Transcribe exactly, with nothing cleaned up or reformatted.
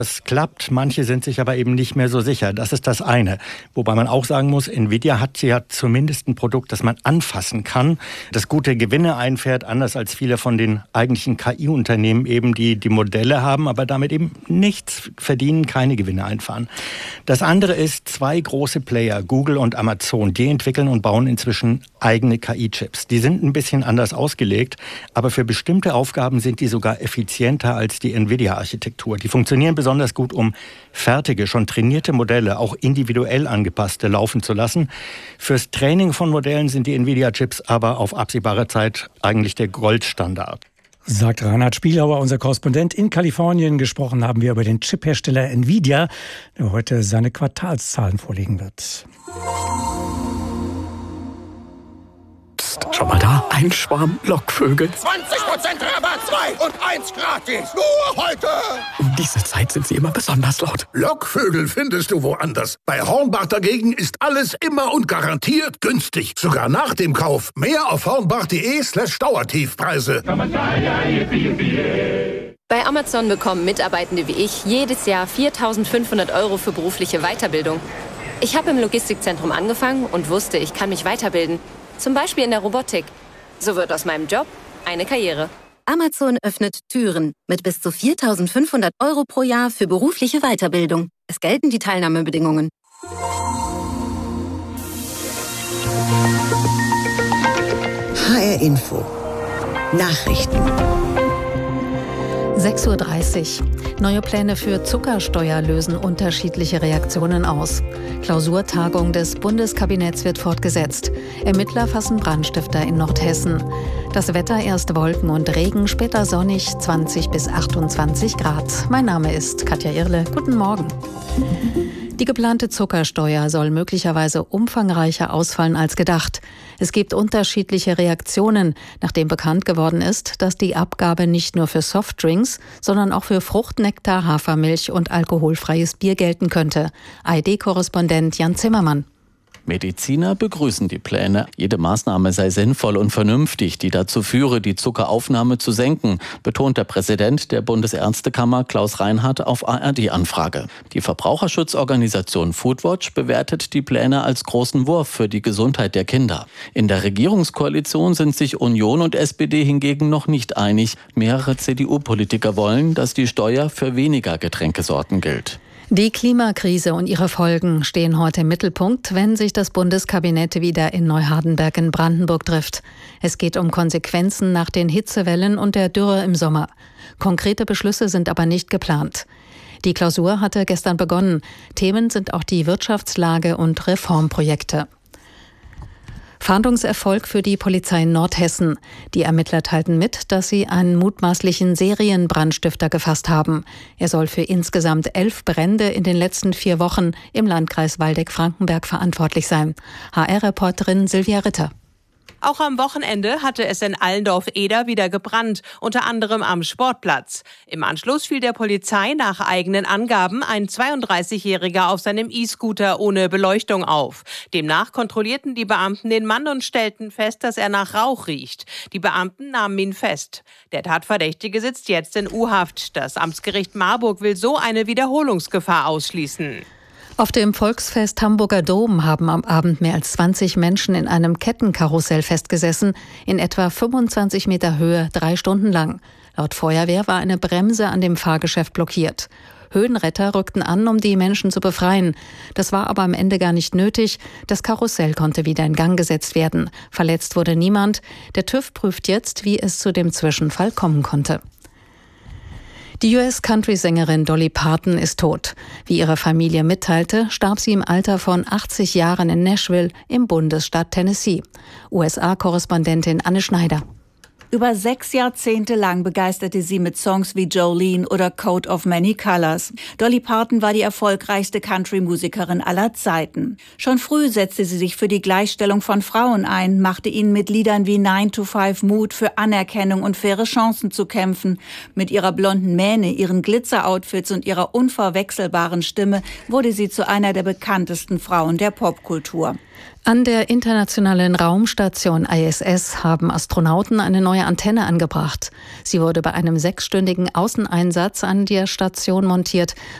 Es klappt, manche sind sich aber eben nicht mehr so sicher. Das ist das eine. Wobei man auch sagen muss, Nvidia hat ja zumindest ein Produkt, das man anfassen kann, das gute Gewinne einfährt, anders als viele von den eigentlichen K I-Unternehmen eben, die die Modelle haben, aber damit eben nichts verdienen, keine Gewinne einfahren. Das andere ist, zwei große Player, Google und Amazon, die entwickeln und bauen inzwischen eigene K I-Chips. Die sind ein bisschen anders ausgelegt, aber für bestimmte Aufgaben sind die sogar effizienter als die Nvidia-Architektur. Die funktionieren besonders besonders gut, um fertige, schon trainierte Modelle, auch individuell angepasste, laufen zu lassen. Fürs Training von Modellen sind die Nvidia-Chips aber auf absehbare Zeit eigentlich der Goldstandard. Sagt Reinhard Spielhauer, unser Korrespondent in Kalifornien. Gesprochen haben wir über den Chiphersteller Nvidia, der heute seine Quartalszahlen vorlegen wird. Schau mal da, ein Schwarm Lockvögel. zwanzig Prozent Rabatt, zwei und eins gratis. Nur heute. Um diese Zeit sind sie immer besonders laut. Lockvögel findest du woanders. Bei Hornbach dagegen ist alles immer und garantiert günstig. Sogar nach dem Kauf. Mehr auf hornbach.de slash Dauertiefpreise. Bei Amazon bekommen Mitarbeitende wie ich jedes Jahr viertausendfünfhundert Euro für berufliche Weiterbildung. Ich habe im Logistikzentrum angefangen und wusste, ich kann mich weiterbilden. Zum Beispiel in der Robotik. So wird aus meinem Job eine Karriere. Amazon öffnet Türen mit bis zu viertausendfünfhundert Euro pro Jahr für berufliche Weiterbildung. Es gelten die Teilnahmebedingungen. H R Info. Nachrichten. sechs Uhr dreißig. Neue Pläne für Zuckersteuer lösen unterschiedliche Reaktionen aus. Klausurtagung des Bundeskabinetts wird fortgesetzt. Ermittler fassen Brandstifter in Nordhessen. Das Wetter erst Wolken und Regen, später sonnig, zwanzig bis achtundzwanzig Grad. Mein Name ist Katja Irle. Guten Morgen. Die geplante Zuckersteuer soll möglicherweise umfangreicher ausfallen als gedacht. Es gibt unterschiedliche Reaktionen, nachdem bekannt geworden ist, dass die Abgabe nicht nur für Softdrinks, sondern auch für Fruchtnektar, Hafermilch und alkoholfreies Bier gelten könnte. A R D-Korrespondent Jan Zimmermann. Mediziner begrüßen die Pläne. Jede Maßnahme sei sinnvoll und vernünftig, die dazu führe, die Zuckeraufnahme zu senken, betont der Präsident der Bundesärztekammer Klaus Reinhardt auf A R D-Anfrage. Die Verbraucherschutzorganisation Foodwatch bewertet die Pläne als großen Wurf für die Gesundheit der Kinder. In der Regierungskoalition sind sich Union und S P D hingegen noch nicht einig. Mehrere C D U-Politiker wollen, dass die Steuer für weniger Getränkesorten gilt. Die Klimakrise und ihre Folgen stehen heute im Mittelpunkt, wenn sich das Bundeskabinett wieder in Neuhardenberg in Brandenburg trifft. Es geht um Konsequenzen nach den Hitzewellen und der Dürre im Sommer. Konkrete Beschlüsse sind aber nicht geplant. Die Klausur hatte gestern begonnen. Themen sind auch die Wirtschaftslage und Reformprojekte. Fahndungserfolg für die Polizei in Nordhessen. Die Ermittler teilten mit, dass sie einen mutmaßlichen Serienbrandstifter gefasst haben. Er soll für insgesamt elf Brände in den letzten vier Wochen im Landkreis Waldeck-Frankenberg verantwortlich sein. H R-Reporterin Silvia Ritter. Auch am Wochenende hatte es in Allendorf-Eder wieder gebrannt, unter anderem am Sportplatz. Im Anschluss fiel der Polizei nach eigenen Angaben ein zweiunddreißigjähriger auf seinem E-Scooter ohne Beleuchtung auf. Demnach kontrollierten die Beamten den Mann und stellten fest, dass er nach Rauch riecht. Die Beamten nahmen ihn fest. Der Tatverdächtige sitzt jetzt in U-Haft. Das Amtsgericht Marburg will so eine Wiederholungsgefahr ausschließen. Auf dem Volksfest Hamburger Dom haben am Abend mehr als zwanzig Menschen in einem Kettenkarussell festgesessen, in etwa fünfundzwanzig Meter Höhe, drei Stunden lang. Laut Feuerwehr war eine Bremse an dem Fahrgeschäft blockiert. Höhenretter rückten an, um die Menschen zu befreien. Das war aber am Ende gar nicht nötig. Das Karussell konnte wieder in Gang gesetzt werden. Verletzt wurde niemand. Der TÜV prüft jetzt, wie es zu dem Zwischenfall kommen konnte. Die U S-Country-Sängerin Dolly Parton ist tot. Wie ihre Familie mitteilte, starb sie im Alter von achtzig Jahren in Nashville im Bundesstaat Tennessee. U S A-Korrespondentin Anne Schneider. Über sechs Jahrzehnte lang begeisterte sie mit Songs wie Jolene oder Coat of Many Colors. Dolly Parton war die erfolgreichste Country-Musikerin aller Zeiten. Schon früh setzte sie sich für die Gleichstellung von Frauen ein, machte ihnen mit Liedern wie nine to five Mut, für Anerkennung und faire Chancen zu kämpfen. Mit ihrer blonden Mähne, ihren Glitzer-Outfits und ihrer unverwechselbaren Stimme wurde sie zu einer der bekanntesten Frauen der Popkultur. An der internationalen Raumstation I S S haben Astronauten eine neue neue Antenne angebracht. Sie wurde bei einem sechsstündigen Außeneinsatz an der Station montiert.